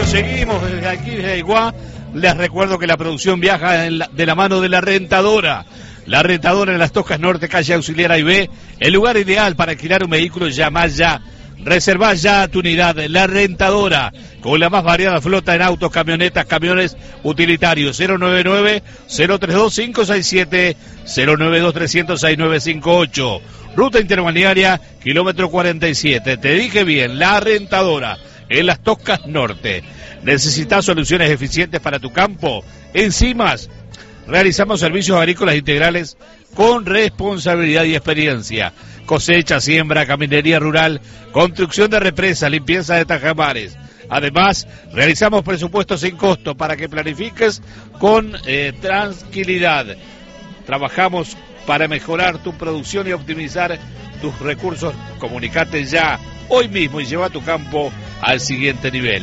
seguimos desde aquí, desde Aiguá. Les recuerdo que la producción viaja de la mano de La Rentadora. La Rentadora en Las Toscas Norte, calle Auxiliar A y B, el lugar ideal para alquilar un vehículo. Llama ya. Reservá ya tu unidad. La Rentadora, con la más variada flota en autos, camionetas, camiones utilitarios. 099-032-567, 092-300-6958. Ruta interbalnearia, kilómetro 47. Te dije bien, La Rentadora, en Las Toscas Norte. ¿Necesitas soluciones eficientes para tu campo? En Cimas realizamos servicios agrícolas integrales con responsabilidad y experiencia. Cosecha, siembra, caminería rural, construcción de represas, limpieza de tajamares. Además, realizamos presupuestos sin costo para que planifiques con tranquilidad. Trabajamos para mejorar tu producción y optimizar tus recursos. Comunicate ya, hoy mismo, y lleva tu campo al siguiente nivel.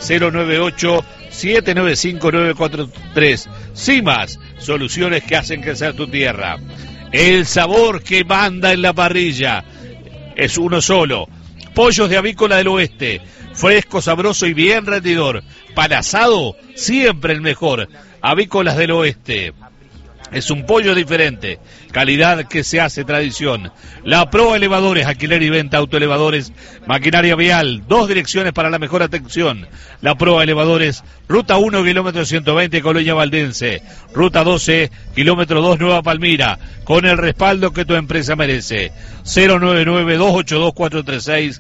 098-795-943. Cimas, soluciones que hacen crecer tu tierra. El sabor que manda en la parrilla es uno solo. Pollos de Avícola del Oeste, fresco, sabroso y bien rendidor. Para asado, siempre el mejor. Avícolas del Oeste. Es un pollo diferente, calidad que se hace tradición. La Proa Elevadores, alquiler y venta, autoelevadores, maquinaria vial, 2 direcciones para la mejor atención. La Proa Elevadores, ruta 1, kilómetro 120, Colonia Valdense. Ruta 12, kilómetro 2, Nueva Palmira, con el respaldo que tu empresa merece. 099-282-436,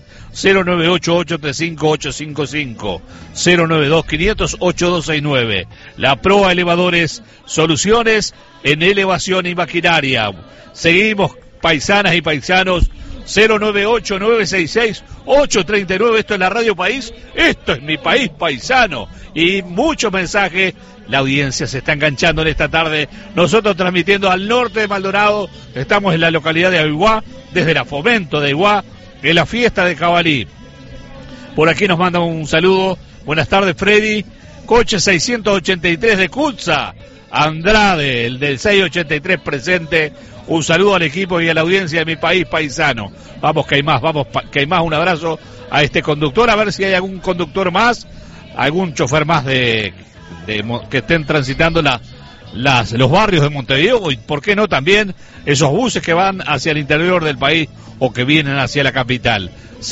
098-835-855, 092-500-8269. La Proa Elevadores, soluciones en elevación y maquinaria. Seguimos, paisanas y paisanos. 098-966-839. Esto es la Radio País. Esto es mi país paisano. Y muchos mensajes. La audiencia se está enganchando en esta tarde. Nosotros transmitiendo al norte de Maldonado. Estamos en la localidad de Aiguá, desde la Fomento de Aiguá, en la fiesta de Cabalí. Por aquí nos manda un saludo. Buenas tardes, Freddy. Coche 683 de Cutsa. Andrade, el del 683 presente. Un saludo al equipo y a la audiencia de mi país paisano. Vamos que hay más, un abrazo a este conductor, a ver si hay algún conductor más, algún chofer más que estén transitando los barrios de Montevideo, y por qué no también esos buses que van hacia el interior del país o que vienen hacia la capital.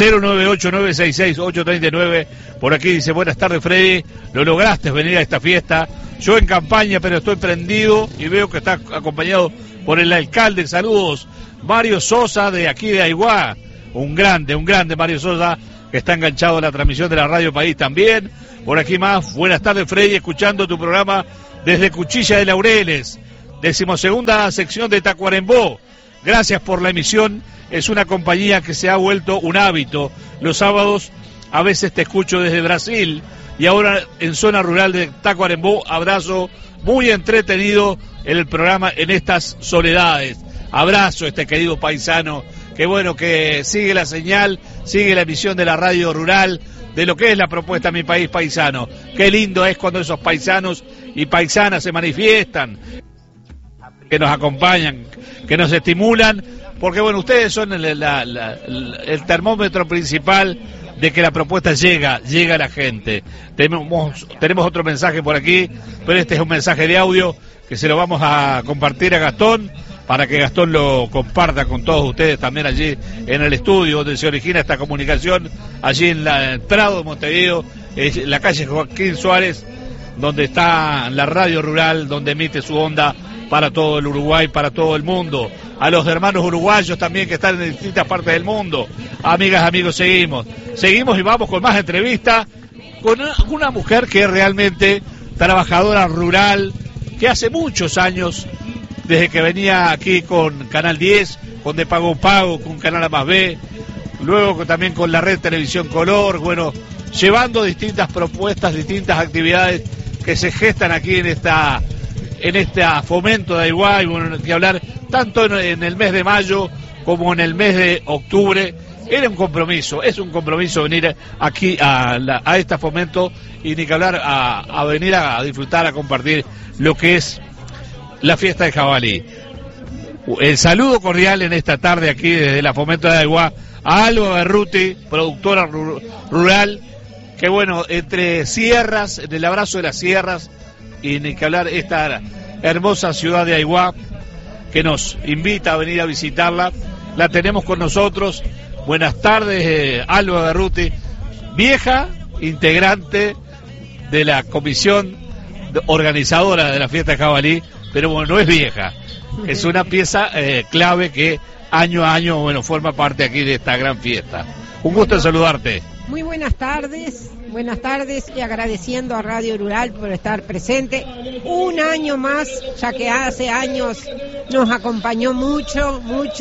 098-966-839. Por aquí dice: buenas tardes, Freddy, lo lograste venir a esta fiesta. Yo en campaña, pero estoy prendido y veo que está acompañado por el alcalde. Saludos, Mario Sosa, de aquí de Aiguá. Un grande Mario Sosa, que está enganchado a la transmisión de la Radio País también. Por aquí más: buenas tardes, Freddy, escuchando tu programa desde Cuchilla de Laureles, 12ª sección de Tacuarembó. Gracias por la emisión. Es una compañía que se ha vuelto un hábito. Los sábados a veces te escucho desde Brasil y ahora en zona rural de Tacuarembó. Abrazo, muy entretenido el programa en estas soledades. Abrazo a este querido paisano, que bueno, que sigue la señal, sigue la emisión de la radio rural, de lo que es la propuesta Mi País Paisano. Qué lindo es cuando esos paisanos y paisanas se manifiestan, que nos acompañan, que nos estimulan, porque bueno, ustedes son el termómetro principal de que la propuesta llega a la gente. Tenemos otro mensaje por aquí, pero este es un mensaje de audio que se lo vamos a compartir a Gastón, para que Gastón lo comparta con todos ustedes también allí en el estudio donde se origina esta comunicación, allí en el Prado de Montevideo, en la calle Joaquín Suárez, donde está la radio rural, donde emite su onda para todo el Uruguay, para todo el mundo. A los hermanos uruguayos también que están en distintas partes del mundo. Amigas, amigos, seguimos y vamos con más entrevistas con una mujer que es realmente trabajadora rural, que hace muchos años, desde que venía aquí con Canal 10, con De Pago Pago, con Canal A más B, luego también con la red Televisión Color, bueno, llevando distintas propuestas, distintas actividades que se gestan aquí en esta Fomento de Aiguá. Y bueno, que hablar tanto en el mes de mayo como en el mes de octubre. Era un compromiso, es un compromiso venir aquí a esta Fomento, y ni que hablar a venir a disfrutar, a compartir lo que es la fiesta de Jabalí. El saludo cordial en esta tarde aquí desde la Fomento de Aiguá a Alba Berruti, productora rural, que bueno, entre sierras, en el abrazo de las sierras, y ni que hablar esta hermosa ciudad de Aiguá, que nos invita a venir a visitarla, la tenemos con nosotros. Buenas tardes, Alba Berruti, vieja integrante de la comisión organizadora de la fiesta de Jabalí, pero bueno, no es vieja, es una pieza clave que año a año, bueno, forma parte aquí de esta gran fiesta. Un gusto en saludarte. Muy buenas tardes y agradeciendo a Radio Rural por estar presente un año más, ya que hace años nos acompañó mucho.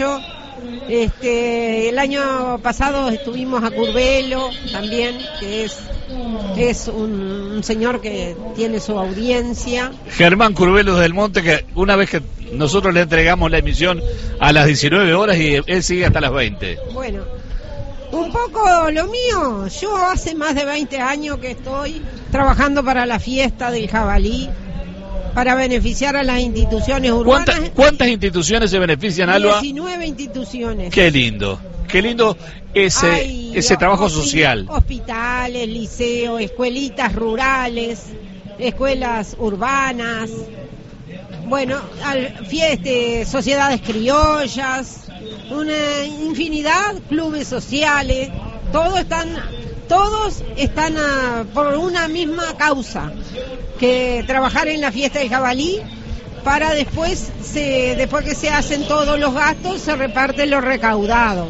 El año pasado estuvimos a Curvelo también, que es un señor que tiene su audiencia. Germán Curvelo del Monte, que una vez que nosotros le entregamos la emisión a las 19 horas y él sigue hasta las 20. Bueno, un poco lo mío, yo hace más de 20 años que estoy trabajando para la fiesta del Jabalí, para beneficiar a las instituciones urbanas. ¿Cuántas instituciones se benefician, Alba? 19 instituciones. Qué lindo ese trabajo social. Hospitales, liceos, escuelitas rurales, escuelas urbanas, bueno, sociedades criollas, una infinidad, clubes sociales, todos están por una misma causa, que trabajar en la fiesta del Jabalí, para después que se hacen todos los gastos, se reparten los recaudados.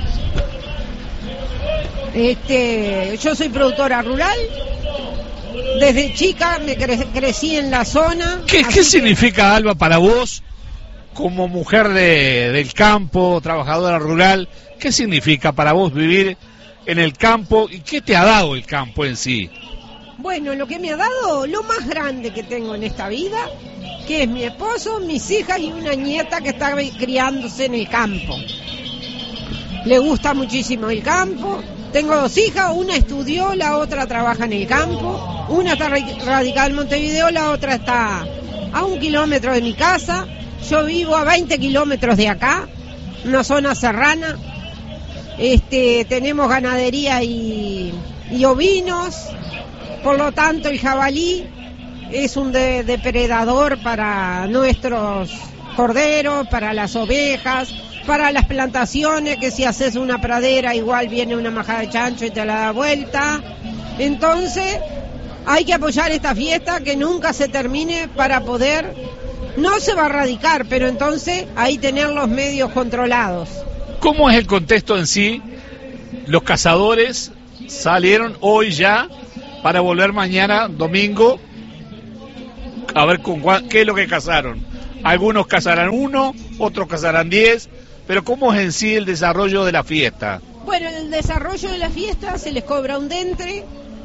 Yo soy productora rural, desde chica me crecí en la zona. ¿Qué significa, Alba, para vos, como mujer del campo, trabajadora rural? ¿Qué significa para vos vivir en el campo y qué te ha dado el campo en sí? Bueno, lo que me ha dado, lo más grande que tengo en esta vida, que es mi esposo, mis hijas y una nieta que está criándose en el campo. Le gusta muchísimo el campo. Tengo 2 hijas, una estudió, la otra trabaja en el campo. Una está radicada en Montevideo, la otra está a 1 kilómetro de mi casa. Yo vivo a 20 kilómetros de acá, una zona serrana. Tenemos ganadería y ovinos. Por lo tanto, el jabalí es un depredador para nuestros corderos, para las ovejas, para las plantaciones, que si haces una pradera igual viene una majada de chancho y te la da vuelta. Entonces hay que apoyar esta fiesta, que nunca se termine, para poder, no se va a erradicar, pero entonces ahí tener los medios controlados. ¿Cómo es el contexto en sí? Los cazadores salieron hoy ya para volver mañana, domingo, a ver qué es lo que cazaron. Algunos cazarán 1, otros cazarán 10, pero ¿cómo es en sí el desarrollo de la fiesta? Bueno, el desarrollo de la fiesta se les cobra un dentre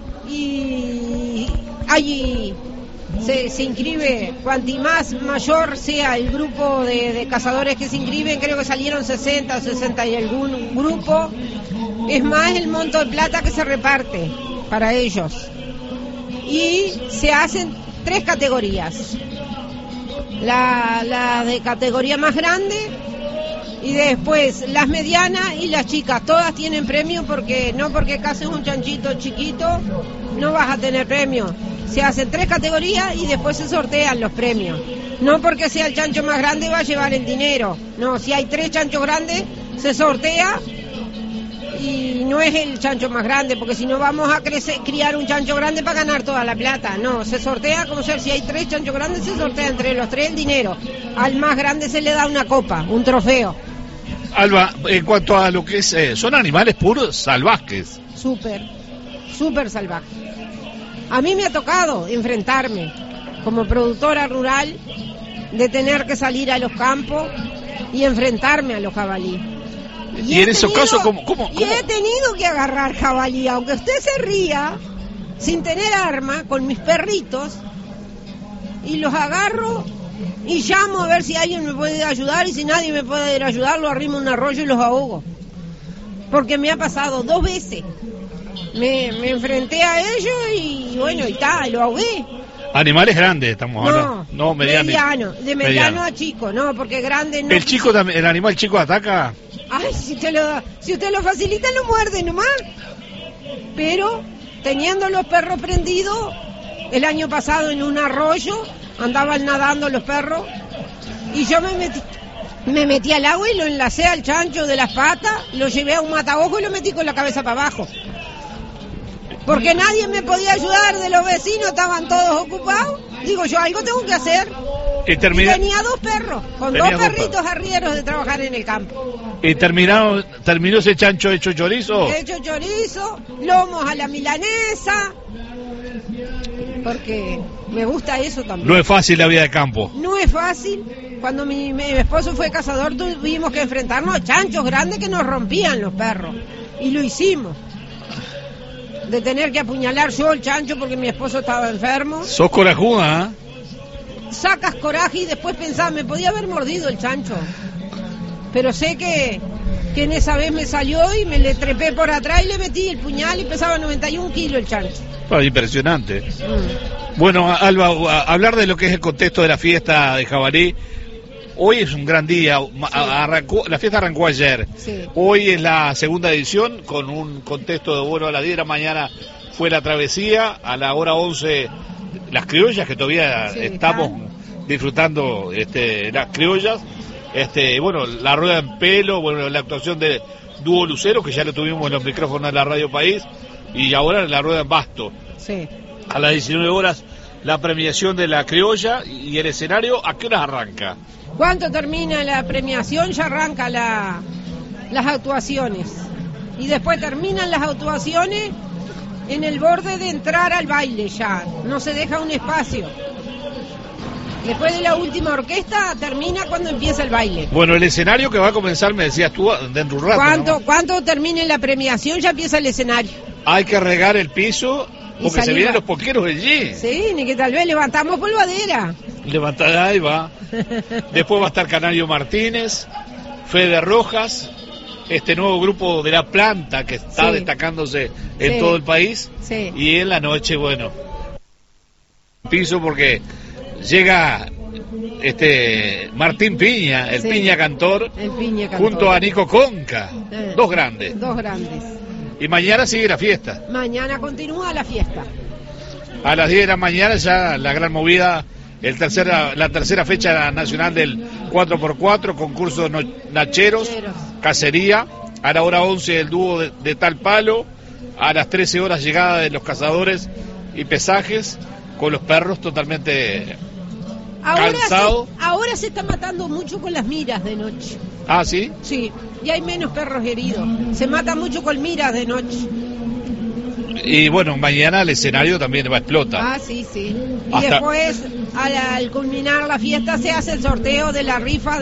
y allí se inscribe, cuanti más mayor sea el grupo de cazadores que se inscriben, creo que salieron 60 y algún grupo, es más el monto de plata que se reparte para ellos. Y se hacen 3 categorías. La de categoría más grande, y después las medianas y las chicas. Todas tienen premio, porque no porque cases un chanchito chiquito no vas a tener premio. Se hacen 3 categorías y después se sortean los premios. No porque sea el chancho más grande va a llevar el dinero. No, si hay 3 chanchos grandes se sortea, y no es el chancho más grande, porque si no vamos a criar un chancho grande para ganar toda la plata. No, se sortea como si hay 3 chanchos grandes, se sortea entre los 3 el dinero. Al más grande se le da una copa, un trofeo. Alba, en cuanto a lo que es, son animales puros salvajes. Súper salvajes. A mí me ha tocado enfrentarme como productora rural, de tener que salir a los campos y enfrentarme a los jabalíes. Y en esos casos, ¿cómo? Y he tenido que agarrar jabalí, aunque usted se ría, sin tener arma, con mis perritos, y los agarro y llamo a ver si alguien me puede ayudar, y si nadie me puede ayudar, lo arrimo a un arroyo y los ahogo. Porque me ha pasado 2 veces. Me enfrenté a ellos y bueno, y lo ahogué. Animales grandes estamos hablando. No, mediano. De mediano a chico, no, porque grande no. ¿El animal chico ataca? Ay, si usted lo facilita, no muerde nomás. Pero teniendo los perros prendidos, el año pasado en un arroyo, andaban nadando los perros, y yo me metí al agua y lo enlacé al chancho de las patas, lo llevé a un mataojo y lo metí con la cabeza para abajo. Porque nadie me podía ayudar, de los vecinos estaban todos ocupados. Digo, yo algo tengo que hacer. Y tenía 2 perros, con 2 perritos arrieros de trabajar en el campo. ¿Y terminó ese chancho hecho chorizo? Hecho chorizo, lomos a la milanesa, porque me gusta eso también. No es fácil la vida de campo. No es fácil. Cuando mi esposo fue cazador, tuvimos que enfrentarnos a chanchos grandes que nos rompían los perros. Y lo hicimos. De tener que apuñalar yo el chancho porque mi esposo estaba enfermo. Sos corajuda, ¿eh? Sacas coraje y después pensás, me podía haber mordido el chancho. Pero sé que en esa vez me salió y me le trepé por atrás y le metí el puñal y pesaba 91 kilos el chancho. Impresionante. Bueno, Alba, hablar de lo que es el contexto de la fiesta de jabalí. Hoy es un gran día, la fiesta arrancó ayer, sí. Hoy es la segunda edición con un contexto de, a las 10 de la mañana fue la travesía, a la hora 11 las criollas, que todavía estamos disfrutando las criollas, la rueda en pelo, la actuación de Dúo Lucero, que ya lo tuvimos en los micrófonos de la Radio País, y ahora la rueda en Basto. Sí. A las 19 horas la premiación de la criolla y el escenario, ¿a qué horas arranca? ¿Cuánto termina la premiación? Ya arranca las actuaciones. Y después terminan las actuaciones en el borde de entrar al baile ya. No se deja un espacio. Después de la última orquesta termina cuando empieza el baile. Bueno, el escenario que va a comenzar, me decías tú, dentro de un rato. ¿Cuánto termine la premiación? Ya empieza el escenario. Hay que regar el piso porque se vienen los poqueros allí. Sí, ni que tal vez levantamos polvadera. Levantada, ahí va. Después va a estar Canario Martínez, Fede Rojas, este nuevo grupo de La Planta que está destacándose en todo el país. Sí. Y en la noche, piso porque llega Martín Piña, el Piña Cantor, junto a Nico Conca, dos grandes. Y mañana sigue la fiesta. Mañana continúa la fiesta. A las 10 de la mañana ya la gran movida, la tercera fecha nacional del 4x4, concurso Nacheros, cacería. A la hora 11 el dúo de Tal Palo. A las 13 horas llegada de los cazadores y pesajes, con los perros totalmente cansados. Ahora se está matando mucho con las miras de noche. ¿Ah, sí? Sí, y hay menos perros heridos. Se mata mucho con miras de noche. Y mañana el escenario también va a explotar. Ah, sí. Y después, al culminar la fiesta, se hace el sorteo de la rifa